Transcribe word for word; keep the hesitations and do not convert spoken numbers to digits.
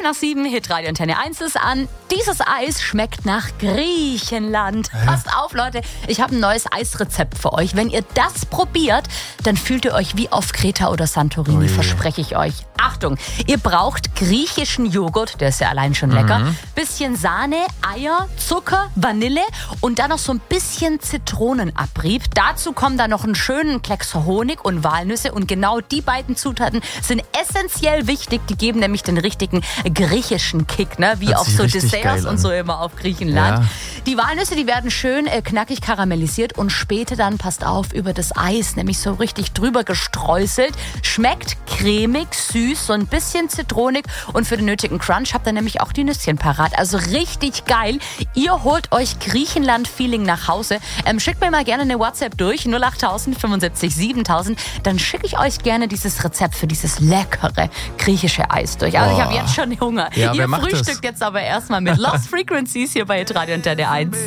nach sieben, Hitradio Antenne eins ist an. Dieses Eis schmeckt nach Griechenland. Hä? Passt auf, Leute, ich habe ein neues Eisrezept für euch. Wenn ihr das probiert, dann fühlt ihr euch wie auf Kreta oder Santorini, Ui. verspreche ich euch. Achtung, ihr braucht griechischen Joghurt, der ist ja allein schon lecker, mhm. bisschen Sahne, Eier, Zucker, Vanille und dann noch so ein bisschen Zitronenabrieb. Dazu kommen dann noch einen schönen Klecks Honig und Walnüsse und genau die beiden Zutaten sind essentiell wichtig. Die geben nämlich den richtigen griechischen Kick, ne? Wie auf so Desserts und so immer auf Griechenland. Ja. Die Walnüsse, die werden schön äh, knackig karamellisiert und später dann, passt auf, über das Eis, nämlich so richtig drüber gestreuselt. Schmeckt cremig, süß, so ein bisschen zitronig und für den nötigen Crunch habt ihr nämlich auch die Nüsschen parat. Also richtig geil. Ihr holt euch Griechenland-Feeling nach Hause. Ähm, schickt mir mal gerne eine WhatsApp durch, null acht null null fünfundsiebzig siebentausend. Dann schicke ich euch gerne dieses Rezept für dieses leckere griechische Eis durch. Also oh. ich habe jetzt schon Hunger. Ja, ihr frühstückt jetzt aber erstmal mit Lost Frequencies hier bei Hitradio Antenne eins.